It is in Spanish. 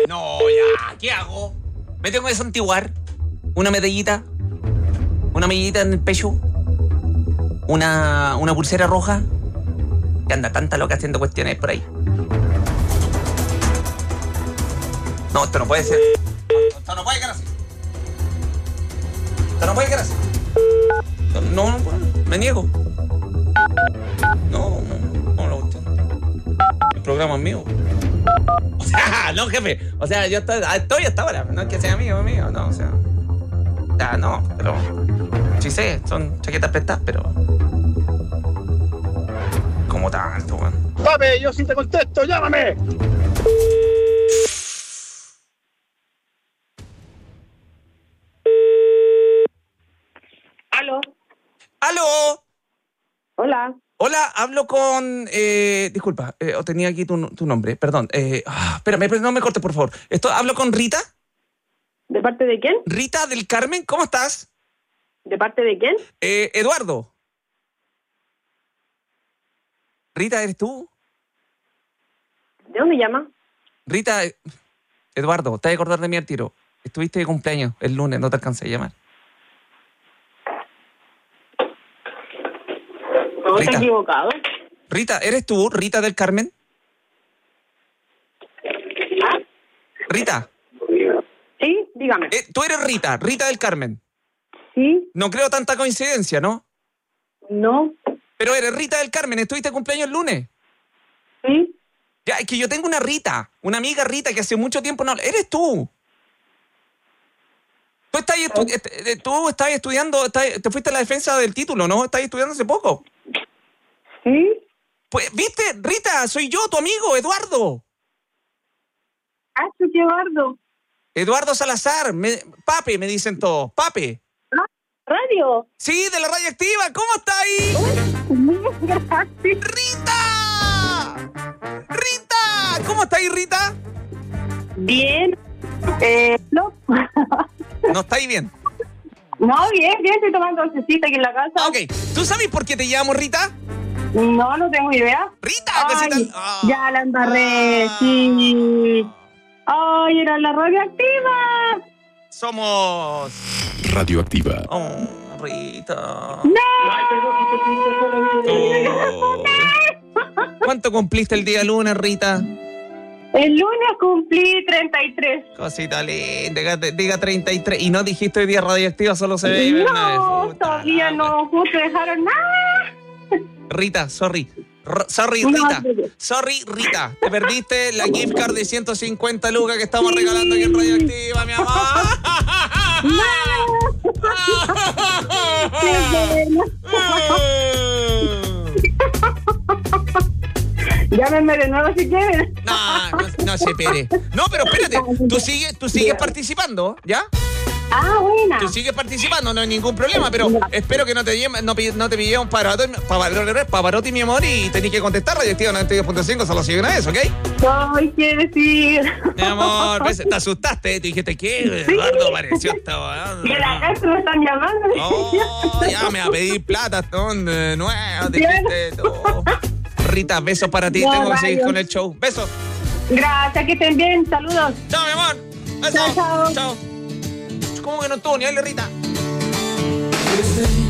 no, ya, ¿qué hago? ¿Me tengo que santiguar? ¿Una medallita? ¿Una medallita en el pecho? ¿Una pulsera roja? Que anda tanta loca haciendo cuestiones por ahí. No, esto no puede ser. Esto no puede quedar así. Esto no puede quedar así. No, me niego. No, la cuestión. El programa es mío. O sea, no, jefe. O sea, yo estoy hasta ahora. No es que sea mío, no, o sea. Ya, no, pero. Sí sé, son chaquetas prestadas, pero. Como tanto, weón. Papi, yo sí te contesto, llámame. ¡Aló! Hola. Hola, hablo con... disculpa, tenía aquí tu nombre, perdón. Espérame, no me cortes, por favor. ¿Hablo con Rita? ¿De parte de quién? Rita del Carmen, ¿cómo estás? ¿De parte de quién? Eduardo. Rita, ¿eres tú? ¿De dónde llama? Rita, Eduardo, te vas a acordar de mí al tiro. Estuviste de cumpleaños el lunes, no te alcancé a llamar. No, está equivocado. Rita, ¿eres tú, Rita del Carmen? ¿Ah? Rita. Sí, dígame. Tú eres Rita del Carmen. Sí. No creo tanta coincidencia, ¿no? No. Pero eres Rita del Carmen, ¿estuviste de cumpleaños el lunes? Sí. Ya, es que yo tengo una amiga Rita que hace mucho tiempo no... ¡Eres tú! Tú estás estudiando, te fuiste a la defensa del título, ¿no? Estás estudiando hace poco. Sí. Pues, ¿viste? Rita, soy yo, tu amigo, Eduardo. Ah, soy Eduardo. Eduardo Salazar, Pape, me dicen todos. Pape. ¿Ah? ¿Radio? Sí, de la Radioactiva. ¿Cómo está ahí? Gracias. ¡Rita! ¿Cómo está ahí, Rita? Bien. No. ¿No está ahí bien? No, bien, estoy tomando oncecita aquí en la casa. Ok, ¿tú sabes por qué te llamo, Rita? No tengo idea. ¡Rita! Ay, ya la embarré, sí. ¡Ay, era la Radioactiva! Somos... Radioactiva. Oh, Rita. ¡No! Oh. ¿Cuánto cumpliste el día lunes, Rita? El lunes cumplí 33. Cosita linda, diga 33. Y no dijiste hoy día Radioactiva, solo se ve y ve una vez. No, todavía no, justo dejaron nada. Rita, sorry, Rita. Sorry, Rita. Te perdiste la gift card de 150 lucas que estamos regalando aquí en Radioactiva, mi amor. ¡Qué bueno! Llámenme de nuevo si quieren. No se espere. No, pero espérate. Tú sigues participando, ¿ya? Ah, buena. Tú sigues participando, no hay ningún problema, pero espero que no te pillemos Pavarotti, mi amor, y tenés que contestar Radioactiva 92.5, solo sigue una vez, ¿ok? Ay, ¿qué decir? Mi amor, te asustaste, te dijiste, ¿qué? Sí. Eduardo apareció esta... Y en la casa me están llamando. Oh, ya me va a pedir plata, ¿dónde? Nueva, dijiste todo. Rita, besos para ti, No, tengo que rayos. seguir con el show. Besos. Gracias, que estén bien. Saludos. Chao, mi amor. Besos. Chao. Chao. ¿Cómo que no estuvo ni ahí, Rita?